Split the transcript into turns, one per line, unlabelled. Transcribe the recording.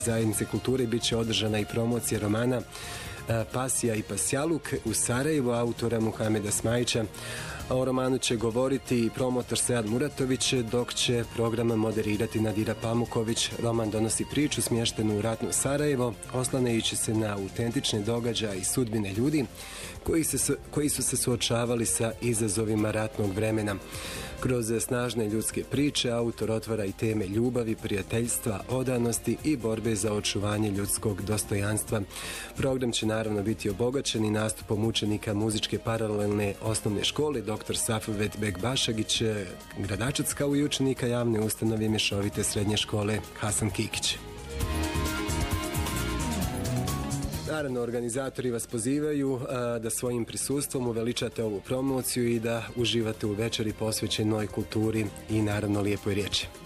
zajednice kulture bit će održana i promocija romana Pasija i Pasjaluk u Sarajevu autora Muhameda Smajića. O romanu će govoriti i promotor Sead Muratović, dok će program moderirati Nadira Pamuković. Roman donosi priču smještenu u ratno Sarajevo, oslanjajući se na autentične događaje i sudbine ljudi koji su se suočavali sa izazovima ratnog vremena. Kroz snažne ljudske priče autor otvara i teme ljubavi, prijateljstva, odanosti i borbe za očuvanje ljudskog dostojanstva. Program će naravno biti obogaćen i nastupom učenika muzičke paralelne osnovne škole dr. Safvet Bekbašagić Gradačac, kao i učenika javne ustanove mješovite srednje škole Hasan Kikić. Naravno, organizatori vas pozivaju da svojim prisustvom uveličate ovu promociju i da uživate u večeri posvećenoj kulturi i naravno lijepoj riječi.